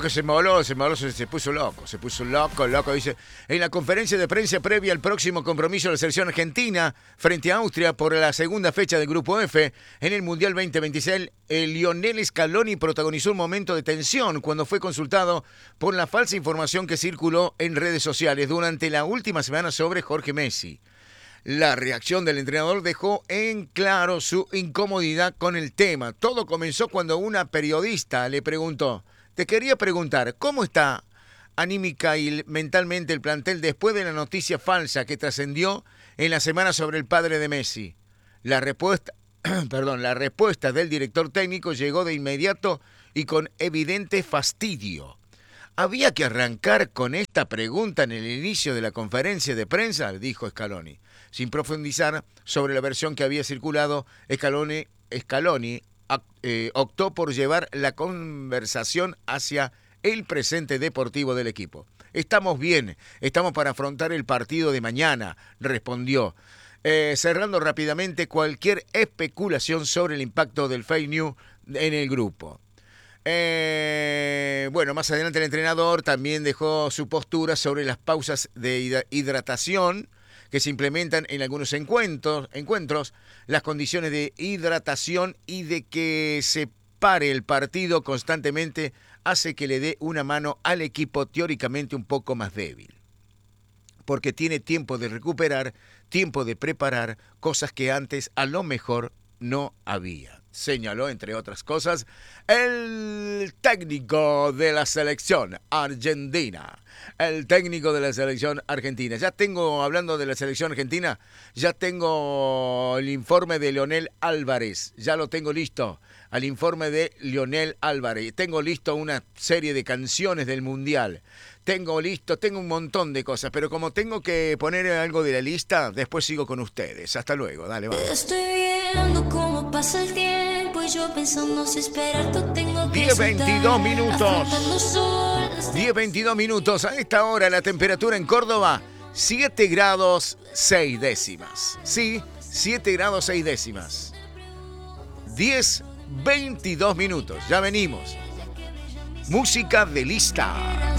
que se puso loco. Dice, en la conferencia de prensa previa al próximo compromiso de la selección argentina frente a Austria por la segunda fecha del Grupo F en el Mundial 2026, Lionel Scaloni protagonizó un momento de tensión cuando fue consultado por la falsa información que circuló en redes sociales durante la última semana sobre Jorge Messi. La reacción del entrenador dejó en claro su incomodidad con el tema. Todo comenzó cuando una periodista le preguntó: te quería preguntar, ¿cómo está anímica y mentalmente el plantel después de la noticia falsa que trascendió en la semana sobre el padre de Messi? La respuesta del director técnico llegó de inmediato y con evidente fastidio. Había que arrancar con esta pregunta en el inicio de la conferencia de prensa, dijo Scaloni. Sin profundizar sobre la versión que había circulado, Scaloni optó por llevar la conversación hacia el presente deportivo del equipo. Estamos bien, estamos para afrontar el partido de mañana, respondió, cerrando rápidamente cualquier especulación sobre el impacto del fake news en el grupo. Más adelante el entrenador también dejó su postura sobre las pausas de hidratación que se implementan en algunos encuentros, las condiciones de hidratación y de que se pare el partido constantemente hace que le dé una mano al equipo teóricamente un poco más débil. Porque tiene tiempo de recuperar, tiempo de preparar cosas que antes a lo mejor no había. Señaló, entre otras cosas, el técnico de la selección argentina. Hablando de la selección argentina, ya tengo el informe de Leonel Álvarez. Ya lo tengo listo. Al informe de Leonel Álvarez. Tengo listo una serie de canciones del Mundial. Tengo un montón de cosas, pero como tengo que poner algo de la lista, después sigo con ustedes. Hasta luego, dale, va. Estoy viendo cómo pasa el tiempo y yo pensando si esperar tú tengo que 10:22 minutos. 10:22 minutos. A esta hora la temperatura en Córdoba, 7 grados 6 décimas. Sí, 7 grados 6 décimas. 10:22 minutos. Ya venimos. Música de lista.